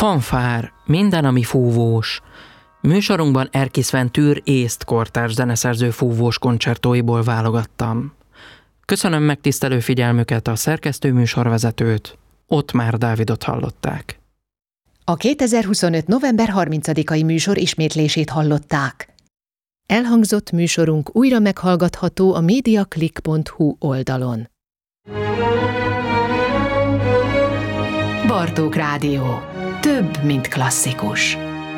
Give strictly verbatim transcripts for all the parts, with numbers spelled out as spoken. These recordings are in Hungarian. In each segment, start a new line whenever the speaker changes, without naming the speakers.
Fanfár, minden, ami fúvós. Műsorunkban Erkis Ventűr észt kortárs zeneszerző fúvós koncertóiból válogattam. Köszönöm megtisztelő figyelmüket, a szerkesztő műsorvezetőt, Ottmár Dávidot hallották.
A kétezer-huszonöt. november harmincadikai műsor ismétlését hallották. Elhangzott műsorunk újra meghallgatható a mediaclick pont hu oldalon. Bartók Rádió. Több, mint klasszikus.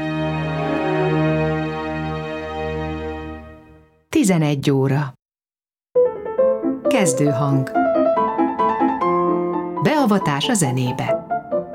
tizenegy óra. Kezdőhang. Beavatás a zenébe.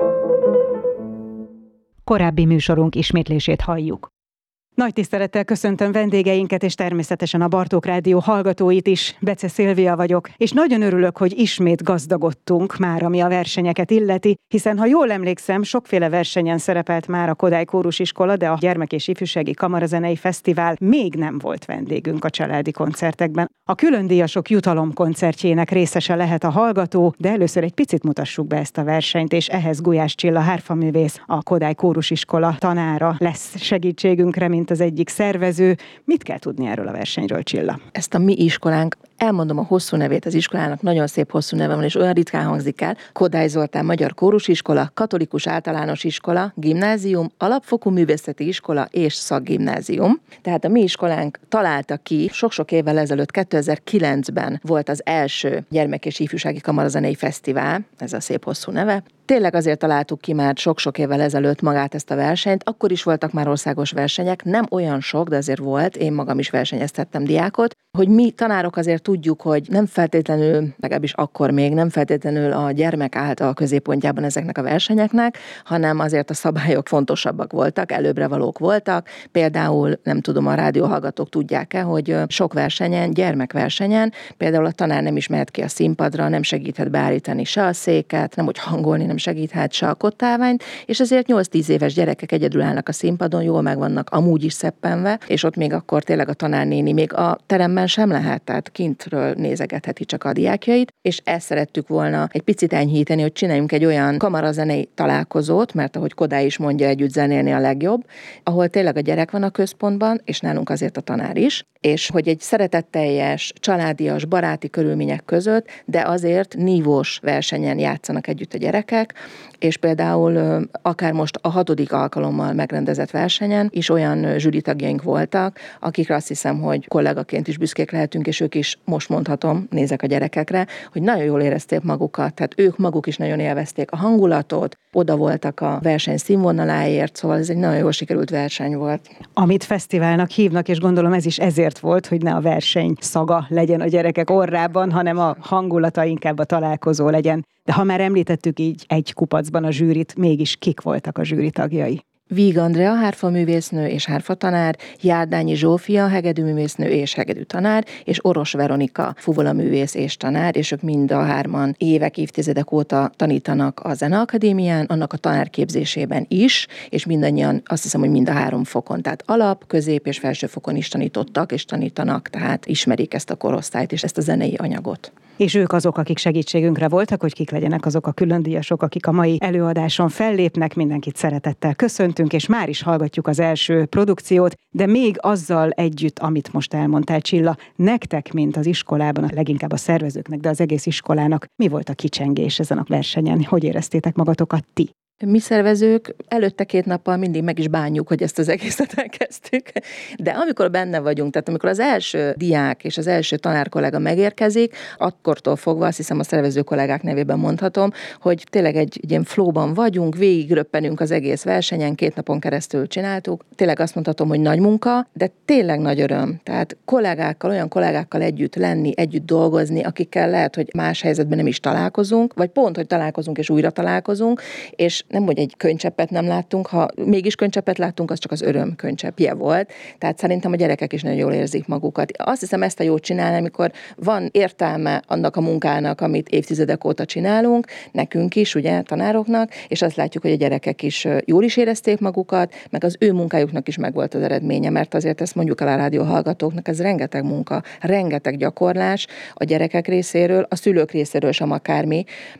Korábbi műsorunk ismétlését halljuk. Nagy tisztelettel köszöntöm vendégeinket, és természetesen a Bartók Rádió hallgatóit is. Bece Szilvia vagyok, és nagyon örülök, hogy ismét gazdagodtunk már, ami a versenyeket illeti, hiszen ha jól emlékszem, sokféle versenyen szerepelt már a Kodály Kórusiskola, de a Gyermek- és Ifjúsági Kamarazenei Fesztivál még nem volt vendégünk a családi koncertekben. A különdíjasok jutalomkoncertjének részese lehet a hallgató, de először egy picit mutassuk be ezt a versenyt, és ehhez Gulyás Csilla hárfaművész, a Kodály Kórusiskola tanára lesz segítségünkre, mint az egyik szervező. Mit kell tudni erről a versenyről, Csilla?
Ezt a mi iskolánk, elmondom a hosszú nevét az iskolának, nagyon szép hosszú neve van, és olyan ritkán hangzik el. Kodály Zoltán Magyar Kórusiskola, Katolikus Általános Iskola, Gimnázium, Alapfokú Művészeti Iskola és Szakgimnázium. Tehát a mi iskolánk találta ki, sok-sok évvel ezelőtt, kétezer-kilencben volt az első Gyermek- és Ifjúsági Kamarazenei Fesztivál, ez a szép hosszú neve. Tényleg azért találtuk ki már sok-sok évvel ezelőtt magát ezt a versenyt, akkor is voltak már országos versenyek, nem olyan sok, de azért volt, én magam is versenyeztettem diákot, hogy mi tanárok azért tudjuk, hogy nem feltétlenül, legalábbis akkor még nem feltétlenül a gyermek állt a középpontjában ezeknek a versenyeknek, hanem azért a szabályok fontosabbak voltak, előbbre valók voltak. Például, nem tudom, a rádióhallgatók tudják-e, hogy sok versenyen, gyermekversenyen, például a tanár nem is mehet ki a színpadra, nem segíthet beállítani se a széket, nem úgy hangolni, nem segíthet se a kottálványt, és ezért nyolc-tíz éves gyerekek egyedül állnak a színpadon, jól meg vannak amúgy is szeppenve, és ott még akkor tényleg a tanárnéni még a teremben sem lehet, tehát kintről nézegetheti csak a diákjait, és ezt szerettük volna egy picit enyhíteni, hogy csináljunk egy olyan kamarazenei találkozót, mert ahogy Kodály is mondja, együtt zenélni a legjobb, ahol tényleg a gyerek van a központban, és nálunk azért a tanár is, és hogy egy szeretetteljes, családias, baráti körülmények között, de azért nívós versenyen játszanak együtt a gyerekek, és például akár most a hatodik alkalommal megrendezett versenyen is olyan zsűritagjaink voltak, akikre azt hiszem, hogy kollégaként is büszkék lehetünk, és ők is, most mondhatom, nézek a gyerekekre, hogy nagyon jól érezték magukat, tehát ők maguk is nagyon élvezték a hangulatot, oda voltak a verseny színvonaláért, szóval ez egy nagyon jól sikerült verseny volt.
Amit fesztiválnak hívnak, és gondolom ez is ezért volt, hogy ne a verseny szaga legyen a gyerekek orrában, hanem a hangulata inkább a találkozó legyen. De ha már említettük így egy kupacban a zsűrit, mégis kik voltak a zsűri tagjai?
Víg Andrea, hárfaművésznő és hárfatanár, Járdányi Zsófia, hegedűművésznő és hegedűtanár, és Oros Veronika, fuvolaművész és tanár, és ők mind a hárman évek, évtizedek óta tanítanak a Zeneakadémián, annak a tanárképzésében is, és mindannyian azt hiszem, hogy mind a három fokon, tehát alap, közép és felső fokon is tanítottak és tanítanak, tehát ismerik ezt a korosztályt és ezt a zenei anyagot.
És ők azok, akik segítségünkre voltak, hogy kik legyenek azok a különdíjasok, akik a mai előadáson fellépnek. Mindenkit szeretettel köszöntünk, és már is hallgatjuk az első produkciót, de még azzal együtt, amit most elmondtál, Csilla, nektek, mint az iskolában, leginkább a szervezőknek, de az egész iskolának, mi volt a kicsengés ezen a versenyen? Hogy éreztétek magatokat ti?
Mi szervezők előtte két nappal mindig meg is bánjuk, hogy ezt az egészet elkezdtük, de amikor benne vagyunk, tehát amikor az első diák és az első tanárkollega megérkezik, akkortól fogva, azt hiszem a szervező kollégák nevében mondhatom, hogy tényleg egy, egy ilyen flowban vagyunk, végigröppenünk az egész versenyen, két napon keresztül csináltuk. Tényleg azt mondhatom, hogy nagy munka, de tényleg nagy öröm. Tehát kollégákkal, olyan kollégákkal együtt lenni, együtt dolgozni, akikkel lehet, hogy más helyzetben nem is találkozunk, vagy pont, hogy találkozunk és újra találkozunk, és nem, hogy egy könycseppet nem láttunk, ha mégis könycseppet láttunk, az csak az öröm könycseppje volt. Tehát szerintem a gyerekek is nagyon jól érzik magukat. Azt hiszem, ezt a jót csinálni, amikor van értelme annak a munkának, amit évtizedek óta csinálunk, nekünk is, ugye, tanároknak, és azt látjuk, hogy a gyerekek is jól is érezték magukat, meg az ő munkájuknak is megvolt az eredménye, mert azért ezt mondjuk el a rádióhallgatóknak, ez rengeteg munka, rengeteg gyakorlás a gyerekek részéről, a szülők részéről sem akármi.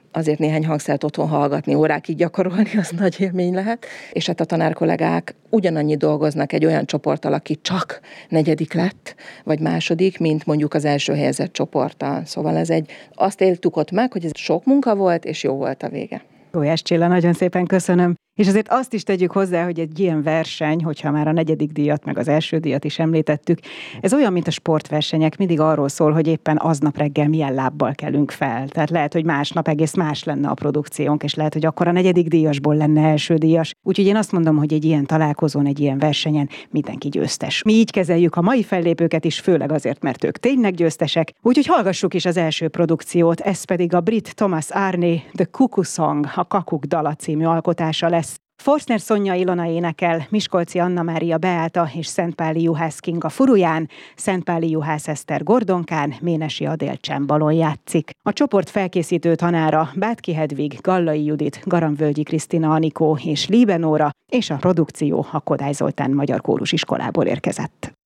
azért néhány hangszert otthon hallgatni, órákig gyakorolni, az nagy élmény lehet. És hát a tanárkollégák ugyanannyi dolgoznak egy olyan csoporttal, aki csak negyedik lett, vagy második, mint mondjuk az első helyezett csoporttal. Szóval ez egy, azt éltük ott meg, hogy ez sok munka volt, és jó volt a vége.
Gulyás Csilla, nagyon szépen köszönöm. És azért azt is tegyük hozzá, hogy egy ilyen verseny, hogyha már a negyedik díjat, meg az első díjat is említettük, ez olyan, mint a sportversenyek, mindig arról szól, hogy éppen aznap reggel milyen lábbal kelünk fel. Tehát lehet, hogy másnap egész más lenne a produkciónk, és lehet, hogy akkor a negyedik díjasból lenne első díjas. Úgyhogy én azt mondom, hogy egy ilyen találkozón, egy ilyen versenyen mindenki győztes. Mi így kezeljük a mai fellépőket is, főleg azért, mert ők tényleg győztesek. Úgyhogy hallgassuk is az első produkciót, ez pedig a brit Thomas Arne The Cuckoo Song, a Kakuk dala című alkotása lesz. Forstner Szonya Ilona énekel, Miskolci Anna Mária Beáta és Szentpáli Juhász Kinga furuján, Szentpáli Juhász Eszter gordonkán, Ménesi Adél csembalon játszik. A csoport felkészítő tanára Bátki Hedvig, Gallai Judit, Garamvölgyi Krisztina Anikó és Líbe Nóra, és a produkció a Kodály Zoltán Magyar Kórusiskolából érkezett.